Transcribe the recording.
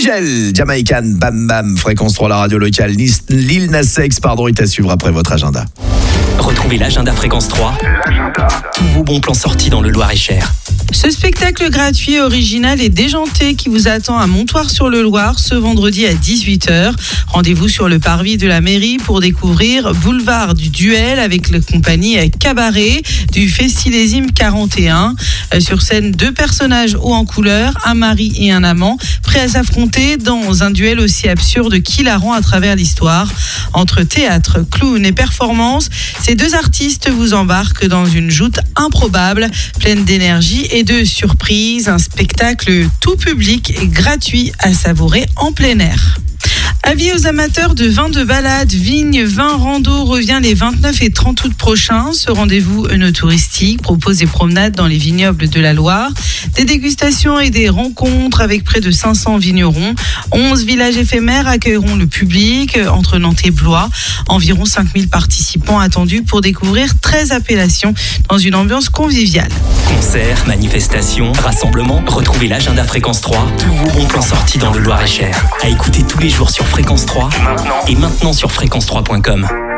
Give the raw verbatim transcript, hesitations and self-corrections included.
Nigel, Jamaican, Bam Bam, Fréquence trois, la radio locale, Lil Nas X, pardon, est à suivre après votre agenda. Retrouvez l'agenda Fréquence trois, l'agenda. Tous vos bons plans sortis dans le Loir-et-Cher. Ce spectacle gratuit, original et déjanté qui vous attend à Montoire-sur-le-Loir ce vendredi à dix-huit heures. Rendez-vous sur le parvis de la mairie pour découvrir Boulevard du Duel avec la compagnie Cabaret du Festilésime quarante et un. Sur scène, deux personnages hauts en couleur, un mari et un amant, prêts à s'affronter dans un duel aussi absurde qu'hilarant à travers l'histoire. Entre théâtre, clown et performance, ces deux artistes vous embarquent dans une joute improbable, pleine d'énergie et de surprises. Un spectacle tout public et gratuit à savourer en plein air. Avis aux amateurs de vins de balade, vignes, vins rando revient les vingt-neuf et trente août prochains. Ce rendez-vous œnotouristique propose des promenades dans les vignobles de la Loire, des dégustations et des rencontres avec près de cinq cents vignerons. onze villages éphémères accueilleront le public entre Nantes et Blois. Environ cinq mille participants attendus pour découvrir treize appellations dans une ambiance conviviale. Concerts, manifestations, rassemblements, retrouvez l'agenda Fréquence trois, tous vos bons plans sortis dans le Loir-et-Cher. À écouter tous les jours sur Fréquence trois maintenant. Et maintenant sur fréquence trois point com.